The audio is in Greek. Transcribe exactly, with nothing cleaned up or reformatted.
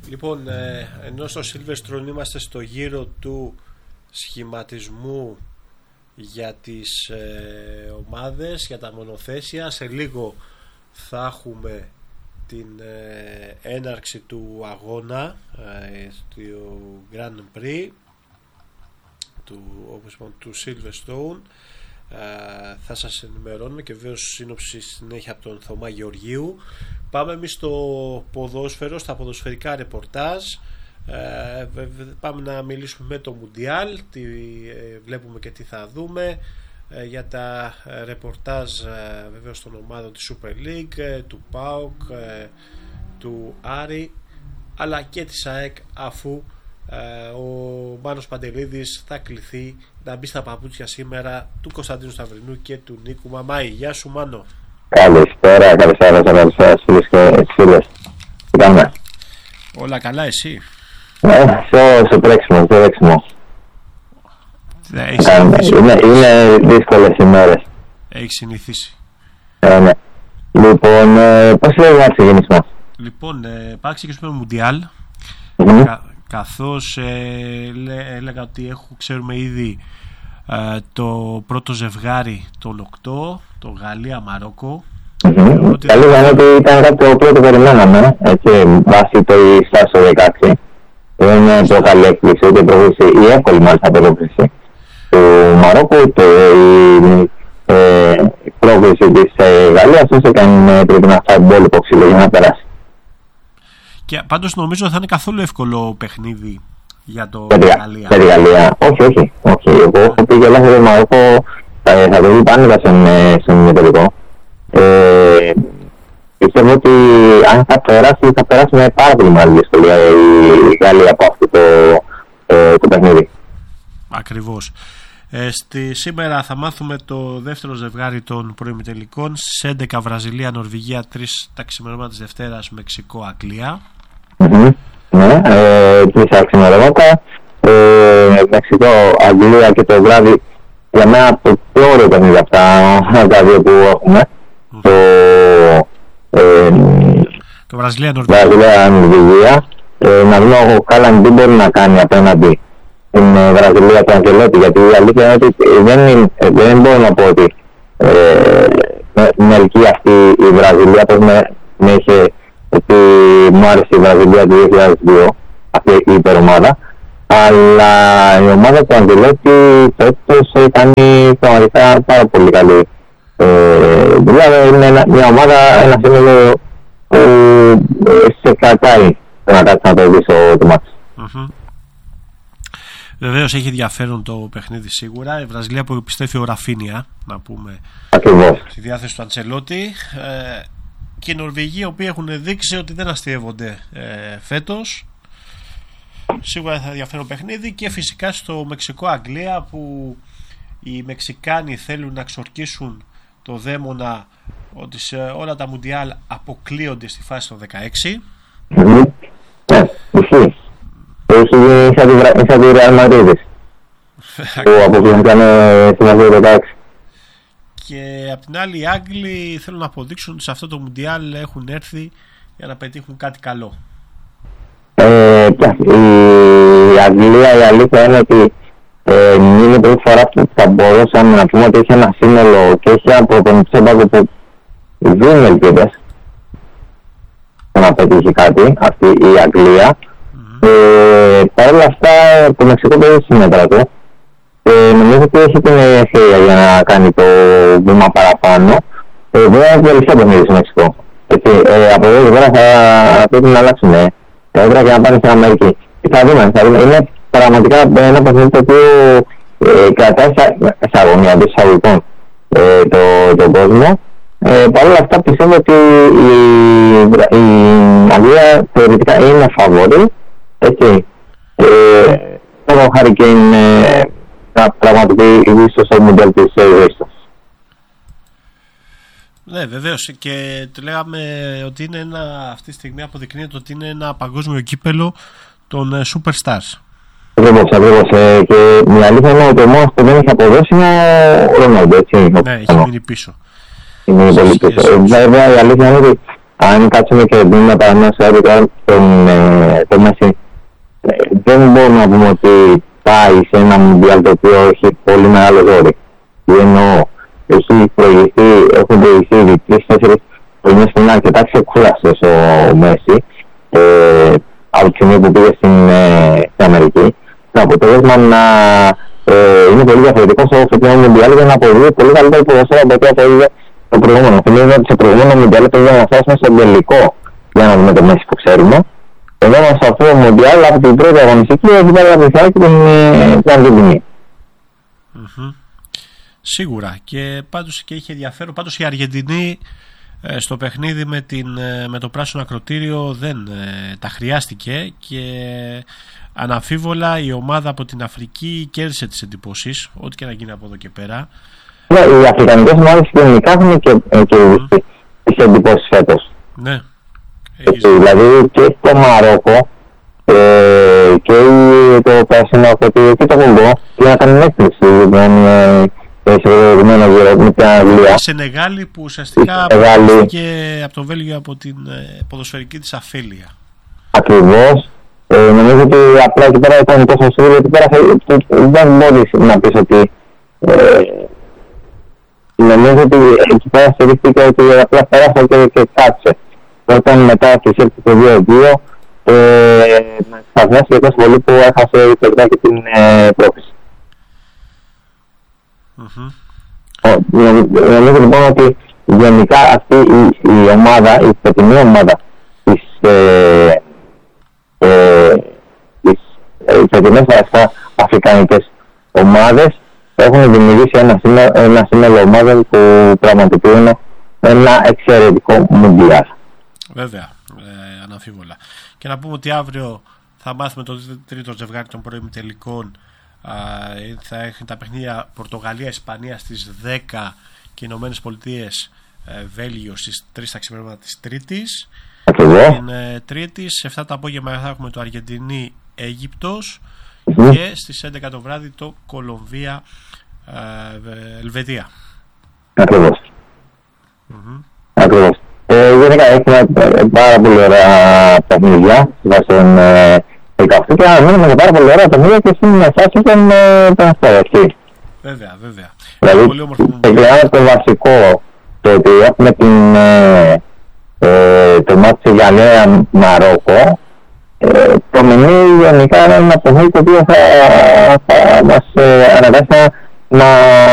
Λοιπόν, ε, ενώ στο Silverstone είμαστε στο γύρο του σχηματισμού για τις ε, ομάδες, για τα μονοθέσια, σε λίγο θα έχουμε την ε, έναρξη του αγώνα ε, του Grand Prix του, όπως είπαμε, του Silverstone. Ε, θα σας ενημερώνουμε και βέβαια σύνοψη συνέχεια από τον Θωμά Γεωργίου. Πάμε εμείς στο ποδόσφαιρο, στα ποδοσφαιρικά ρεπορτάζ. Ε, πάμε να μιλήσουμε με το Μουντιάλ, τι ε, βλέπουμε και τι θα δούμε, ε, για τα ε, ρεπορτάζ ε, βεβαίως των ομάδων της Super League, ε, του ΠΑΟΚ, ε, του Άρη, αλλά και της ΑΕΚ, αφού ε, ο Μάνος Παντελίδης θα κληθεί να μπει στα παπούτσια σήμερα του Κωνσταντίνου Σταυρινού και του Νίκου Μαμάη. Γεια σου, Μάνο. Καλησπέρα, καλησπέρα, καλησπέρα φίλες και φίλες. Τι κάνουμε? Όλα καλά, εσύ? Ε, σε, σε τρέξιμο, σε τρέξιμο. Έχεις συνηθίσει? Είναι, είναι δύσκολες ημέρες. Έχεις συνηθίσει. Ε, ναι. Λοιπόν, ε, πώς λέει να ξεκινήσουμε? Λοιπόν, ε, πάμε να ξεκινήσουμε με Μουντιάλ. Mm-hmm. Κα, καθώς ε, λέ, έλεγα ότι έχω, ξέρουμε ήδη ε, το πρώτο ζευγάρι των οκτώ, το Γαλλία-Μαρόκο. Mm-hmm. Ότι... Καλή ότι ήταν κάτι το οποίο το περιμέναμε, έτσι, βάσει το Ιστάσιο δεκαέξι. Δεν είναι το καλή έκπληξη, ούτε πρόκληση, η εύκολη μάλιστα πρόκληση του Μαρόκου, ούτε η ε, πρόκληση της ε, Γαλλίας, όσο και αν πρέπει να φάει μπόλικο ξύλο για να περάσει. Και πάντως νομίζω θα είναι καθόλου εύκολο παιχνίδι για το Γαλλία. Για τη Γαλλία, όχι, όχι, όχι. Εγώ έχω πει για λάθος το Μαρόκο, θα, θα το δει πάνελα στον μετελικό. Ε, πιστεύω ότι αν θα περάσει, θα περάσει με πάρα πολύ μεγάλη δυσκολία η Γαλλία από αυτό το, ε, το παιχνίδι. Ακριβώς. Ε, στη, σήμερα θα μάθουμε το δεύτερο ζευγάρι των προημιτελικών. Στις έντεκα Βραζιλία, Νορβηγία, τρεις τα ξημερώματα της Δευτέρας, Μεξικό, Αγγλία. Mm-hmm. Ναι, ε, τρεις τα ξημερώματα. Ε, Μεξικό, Αγγλία και το βράδυ, για μένα το πιο ωραίο παιχνίδι από τα δύο που έχουμε. Mm-hmm. Το, ε, το Βραζιλία, Νορβηγία. Βραζιλία, Νορβηγία. Ε, να δούμε ο Χάλαντ τι μπορεί να κάνει απέναντι στην Βραζιλία του Αγγελότη, γιατί η αλήθεια είναι ότι δεν, δεν μπορώ να πω ότι ε, με, με ελκύει αυτή η Βραζιλία, όπως με, με είχε, ότι μου άρεσε η Βραζιλία του δύο χιλιάδες δύο, αυτή η υπερομάδα, αλλά η ομάδα του Αγγελότη φέτος κάνει πραγματικά πάρα πολύ καλή. Ε, δηλαδή είναι ένα, μια ομάδα, ένα σύνολο που σε κρατάει να κάτσει να το δεις το μάτι. Mm-hmm. Βεβαίως έχει ενδιαφέρον το παιχνίδι σίγουρα. Η Βραζιλία που επιστρέφει ο Ραφίνια, να πούμε, ακριβώς, στη διάθεση του Αντσελότη, ε, και οι Νορβηγοί, οι οποίοι έχουν δείξει ότι δεν αστειεύονται ε, φέτος. Σίγουρα θα ενδιαφέρον παιχνίδι. Και φυσικά στο Μεξικό-Αγγλία, που οι Μεξικάνοι θέλουν να ξορκίσουν το δαίμονα ότι σε όλα τα Μουντιάλ αποκλείονται στη φάση των δεκαέξι. Ναι, ισχύει. Έχει σαν τη Ρεάλ Μαδρίδης που αποκλείστηκαν στην Ασία δεκαέξι. Και απ' την άλλη οι Άγγλοι θέλουν να αποδείξουν ότι σε αυτό το Μουντιάλ έχουν έρθει για να πετύχουν κάτι καλό. Ε, η Αγγλία, η αλήθεια είναι ότι ε, είναι η πρώτη φορά που θα μπορούσαμε να πούμε ότι έχει ένα σύνολο και έχει ένα προπονητικό πάγκο που δίνει ελπίδες να πετύχει κάτι, αυτή η Αγγλία. Mm-hmm. Ε, Παρ' όλα αυτά το Μεξικό παίζει στη μέτρα του και νομίζω ότι έχει την ευκαιρία για να κάνει το βήμα παραπάνω. Ε, βέβαια είναι τελευταίο παιχνίδι στο Μεξικό. Έτσι, ε, από εδώ και πέρα θα πρέπει να αλλάξουν ε, έδρα και να πάνε στην Αμερική. Και θα δούμε, θα δούμε. Είναι πραγματικά ένα παιχνίδι το οποίο ε, κρατάει σε αγωνία εντός εισαγωγικών ε, το, τον κόσμο. Ε, Παρ' όλα αυτά πιστεύω ότι η, η Αγγλία θεωρητικά είναι φαβόρη. Έτσι, το χάρη και είναι να πραγματοποιεί ίσως το μοντέλο της ζωής. Ναι, βεβαίως, και το λέγαμε ότι είναι ένα, αυτή τη στιγμή αποδεικνύεται ότι είναι ένα παγκόσμιο κύπελο των Superstars. Ακριβώς, ακριβώς, και η αλήθεια είναι ότι ο μόνος που δεν έχει αποδώσει είναι ο Ρονάλντο, έτσι. Ναι, έχει μείνει πίσω. Είναι πολύ πίσω. Βέβαια η αλήθεια είναι ότι αν κάτσουμε και δούμε παραδείγματος χάρη τον, ε, το Μέση, ε, δεν μπορούμε να πούμε ότι πάει σε ένα Μουντιάλ το οποίο έχει πολύ μεγάλο ζόρι. Τι εννοώ, έχει προηγηθεί, έχουν προηγηθεί ήδη τρεις-τέσσερις χρονιές που είναι αρκετά ξεκούραστος ο Μέση, ε, από τη στιγμή που πήγε στην, ε, στην Αμερική. Το αποτέλεσμα να ε, είναι πολύ διαφορετικό στο φετινό Μουντιάλ για να αποδίδει πολύ καλύτερο ποδόσφαιρο από ό,τι αποδίδει το προηγούμενο. Θυμίζω ότι σε προηγούμενο Μουντιάλ πρέπει να φτάσουμε στον τελικό για να δούμε το Μέση που ξέρουμε. Εδώ σε αυτό το Μουντιάλ από την πρώτη αγωνιστική έχει πάρει από τη και την Αργεντινή. Σίγουρα, και πάντως και είχε ενδιαφέρον. Πάντως η Αργεντινή ε, στο παιχνίδι με, την, ε, με το πράσινο ακροτήριο δεν ε, τα χρειάστηκε και αναμφίβολα η ομάδα από την Αφρική κέρδισε τις εντυπώσεις, ό,τι και να γίνει από εδώ και πέρα. Ναι, οι αφρικανικές ομάδες γενικά έχουν και, και mm. τις εντυπώσεις φέτος. Ναι. Έτσι, δηλαδή και το Μαρόκο ε, και το πράσινο ακροτήριο και το Κονγκό για να κάνουν έκπληξη με την Αγγλία. Η Σενεγάλη που ουσιαστικά αποφασίστηκε από το Βέλγιο από την ποδοσφαιρική της αφέλεια. Ακριβώς. Ε, νομίζω ότι απλά εκεί πέρα ήταν τόσο σίγουρο ότι πέρα δεν μπορείς να πεις ότι ε, νομίζω ότι εκεί πέρα στηρίχθηκε ότι απλά πέρασε και, και κάτσε. Όταν μετά και ήρθε το δύο δύο ε, θα βγάζει και τόσο πολύ που έχασε τελικά και την ε, πρόκληση. Mm-hmm. Νομίζω λοιπόν ότι γενικά αυτή η, η ομάδα, η φετινή ομάδα της ε, ε, τις φετινές αυτά αφρικανικές ομάδες έχουν δημιουργήσει ένα σύνολο, ένα σύνολο ομάδων που πραγματοποιούν ένα εξαιρετικό Μουντιάλ. Βέβαια, ε, αναμφίβολα. Και να πούμε ότι αύριο θα μάθουμε το τρίτο ζευγάρι των πρώιμων τελικών. Uh, θα έχει τα παιχνίδια Πορτογαλία-Ισπανία στις δέκα και Ηνωμένες Πολιτείες uh, Βέλγιο στις τρεις τα ξημερώματα της Τρίτης. Ακριβώς. Την uh, Τρίτη σε εφτά το απόγευμα θα έχουμε το Αργεντινή-Αίγυπτος mm. και στις έντεκα το βράδυ το Κολομβία-Ελβετία. Ακριβώς. Mm-hmm. Ακριβώς. Ε, γενικά έχουμε πάρα πολύ ωραία παιχνίδια βάσεων δεκαοκτώ και αναμένουμε πάρα πολύ ωραία παιχνίδια και στην φάση των Αστέρων. Βέβαια, βέβαια. Δηλαδή, ξεκινάμε το βασικό, το ότι έχουμε την, ε, ε, το μάτι για Νέα Μαρόκο. Ε, το μενί γενικά είναι ένα παιχνίδι το οποίο θα, θα μας ε, αναγκάσει να